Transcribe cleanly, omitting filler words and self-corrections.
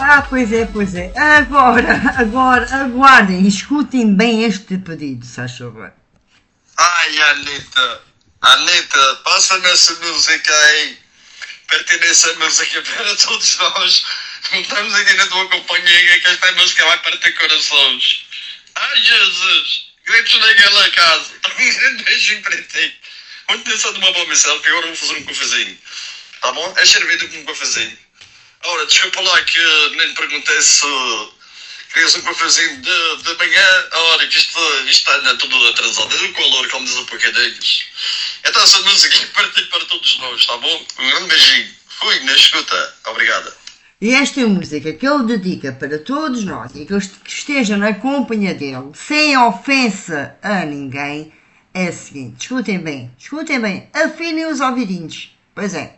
Pois é, pois é. Agora, aguardem, escutem bem este pedido, se faz favor. Ai, Anitta, passa-me essa música aí. Pertence a música para todos nós. Não estamos aqui na tua companhia, que esta música vai partir corações. Ai, Jesus! Gritos naquela casa. Um grande beijinho para ti. Ontem só de uma boa missão, que agora vou fazer um cafezinho. Tá bom? É servido com um cafezinho. Ora, desculpa lá que nem lhe perguntei se querias um cafezinho de manhã. Ora, que isto está tudo atrasado. É do calor, como diz o Pocadinhos. Então essa música é para todos nós, tá bom? Um grande beijinho. Fui, na escuta. Obrigada. E esta música que ele dedica para todos nós e que esteja na companhia dele, sem ofensa a ninguém, é a seguinte. Escutem bem, afinem os ouvidinhos. Pois é.